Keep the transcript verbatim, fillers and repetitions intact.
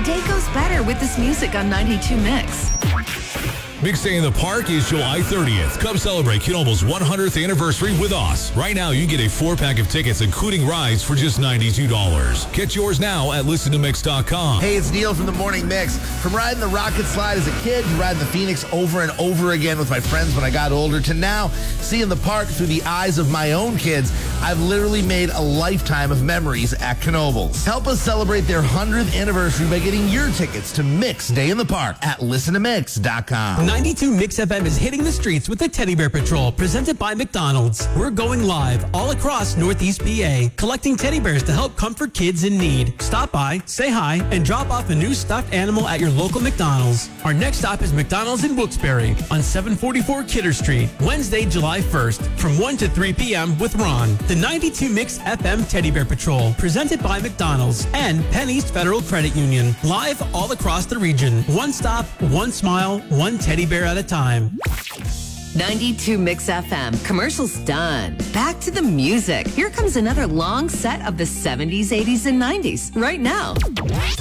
day goes better with this music on ninety-two Mix. Mix Day in the Park is July thirtieth. Come celebrate Knoebel's one hundredth anniversary with us. Right now, you can get a four-pack of tickets, including rides, for just ninety-two dollars. Get yours now at listen to mix dot com. Hey, it's Neil from the Morning Mix. From riding the rocket slide as a kid to riding the Phoenix over and over again with my friends when I got older to now seeing the park through the eyes of my own kids, I've literally made a lifetime of memories at Knoebel's. Help us celebrate their one hundredth anniversary by getting your tickets to Mix Day in the Park at listen to mix dot com. ninety-two Mix F M is hitting the streets with the Teddy Bear Patrol, presented by McDonald's. We're going live all across Northeast P A, collecting teddy bears to help comfort kids in need. Stop by, say hi, and drop off a new stuffed animal at your local McDonald's. Our next stop is McDonald's in Wilkes-Barre on seven forty-four Kidder Street, Wednesday, July first, from one to three p.m. with Ron. The ninety-two Mix F M Teddy Bear Patrol, presented by McDonald's and Penn East Federal Credit Union. Live all across the region. One stop, one smile, one teddy bear at a time. ninety-two Mix F M. Commercials done. Back to the music. Here comes another long set of the seventies, eighties, and nineties right now.